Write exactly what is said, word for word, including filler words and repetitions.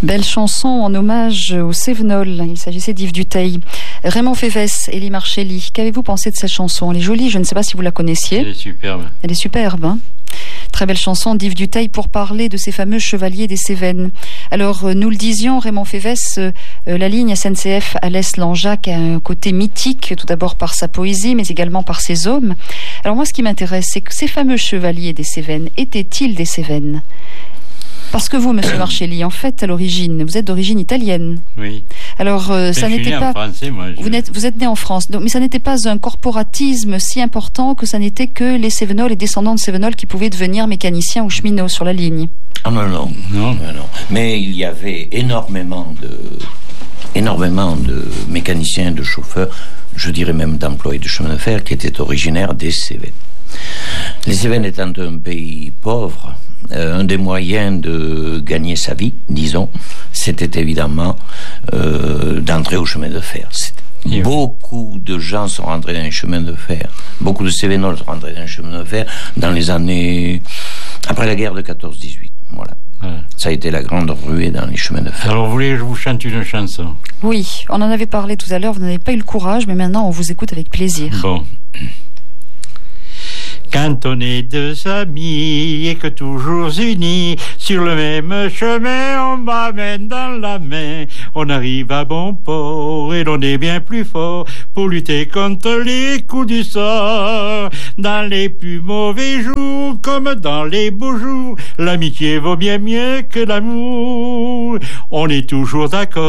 Belle chanson en hommage au Cévenol. Il s'agissait d'Yves Dutheil. Raymond Févès, Élie Marchelli, qu'avez-vous pensé de cette chanson? Elle est jolie, je ne sais pas si vous la connaissiez. Elle est superbe. Elle est superbe, hein. Très belle chanson d'Yves Dutheil pour parler de ces fameux chevaliers des Cévennes. Alors, euh, nous le disions, Raymond Févès, euh, euh, la ligne S N C F Alès-Langeac a un côté mythique, tout d'abord par sa poésie, mais également par ses hommes. Alors moi, ce qui m'intéresse, c'est que ces fameux chevaliers des Cévennes, étaient-ils des Cévennes? Parce que vous, Monsieur Marchelli, en fait, à l'origine, vous êtes d'origine italienne. Oui. Alors, euh, ça n'était pas. Français, moi, je... Vous êtes, vous êtes né en France, donc, mais ça n'était pas un corporatisme si important que ça n'était que les Cévenols et descendants de Cévenols qui pouvaient devenir mécaniciens ou cheminots sur la ligne. Ah non, non, non, non, non. Mais il y avait énormément de, énormément de mécaniciens, de chauffeurs, je dirais même d'employés de chemin de fer qui étaient originaires des Cévennes. Les Cévennes étant un pays pauvre, euh, un des moyens de gagner sa vie, disons, c'était évidemment euh, d'entrer au chemin de fer. Yeah. Beaucoup de gens sont rentrés dans les chemins de fer. Beaucoup de Cévenols sont rentrés dans les chemins de fer dans les années après la guerre de quatorze dix-huit. Voilà. Ouais. Ça a été la grande ruée dans les chemins de fer. Alors, vous voulez que je vous chante une chanson? Oui, on en avait parlé tout à l'heure, vous n'avez pas eu le courage, mais maintenant on vous écoute avec plaisir. Bon. Quand on est deux amis et que toujours unis, sur le même chemin, on va main dans la main. On arrive à bon port et l'on est bien plus fort pour lutter contre les coups du sort. Dans les plus mauvais jours comme dans les beaux jours, l'amitié vaut bien mieux que l'amour. On est toujours d'accord.